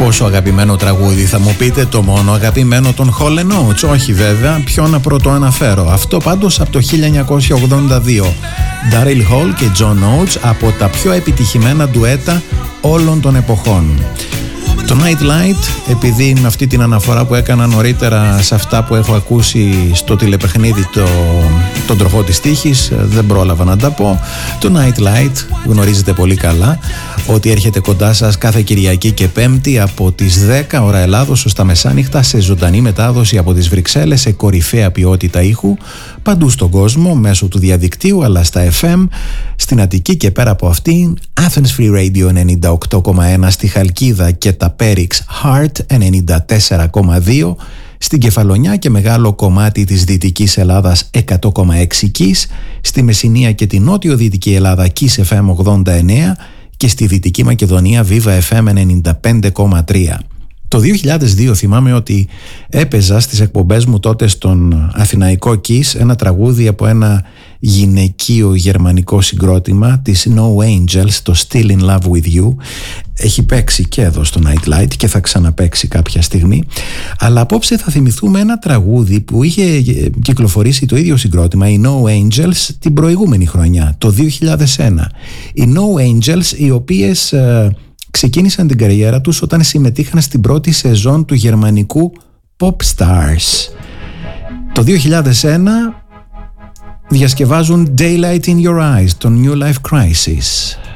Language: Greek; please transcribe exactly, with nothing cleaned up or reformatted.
Πόσο αγαπημένο τραγούδι, θα μου πείτε, το μόνο αγαπημένο των Hall and Oates? Όχι βέβαια, ποιο να πρωτοαναφέρω. Αυτό πάντως από το χίλια εννιακόσια ογδόντα δύο. Daryl Hall και John Oates, από τα πιο επιτυχημένα ντουέτα όλων των εποχών. Το Night Light, επειδή με αυτή την αναφορά που έκανα νωρίτερα σε αυτά που έχω ακούσει στο τηλεπαιχνίδι το, τον τροχό της τύχης, δεν πρόλαβα να τα πω. Το Night Light γνωρίζετε πολύ καλά ότι έρχεται κοντά σας κάθε Κυριακή και Πέμπτη από τις δέκα ώρα Ελλάδος ως τα μεσάνυχτα, σε ζωντανή μετάδοση από τις Βρυξέλλες, σε κορυφαία ποιότητα ήχου παντού στον κόσμο μέσω του διαδικτύου, αλλά στα εφ εμ στην Αττική και πέρα από αυτήν Athens Free Radio ενενήντα οκτώ κόμμα ένα, στη Χαλκίδα και τα Πέριξ Heart ενενήντα τέσσερα κόμμα δύο, στην Κεφαλονιά και μεγάλο κομμάτι της Δυτικής Ελλάδας εκατό κόμμα έξι Kiss, στη Μεσσηνία και την νότιο-δυτική Ελλάδα Kiss εφ εμ ογδόντα εννέα και στη Δυτική Μακεδονία Viva εφ εμ ενενήντα πέντε κόμμα τρία. Το δύο χιλιάδες δύο θυμάμαι ότι έπαιζα στις εκπομπές μου τότε στον Αθηναϊκό Kiss ένα τραγούδι από ένα γυναικείο γερμανικό συγκρότημα της No Angels, το Still in Love with You. Έχει παίξει και εδώ στο Night Light και θα ξαναπαίξει κάποια στιγμή. Αλλά απόψε θα θυμηθούμε ένα τραγούδι που είχε κυκλοφορήσει το ίδιο συγκρότημα, οι No Angels, την προηγούμενη χρονιά, το δύο χιλιάδες ένα. Οι No Angels, οι οποίες ε, ξεκίνησαν την καριέρα τους όταν συμμετείχαν στην πρώτη σεζόν του γερμανικού Pop Stars. Το δύο χιλιάδες ένα διασκευάζουν Daylight in Your Eyes, το New Life Crisis.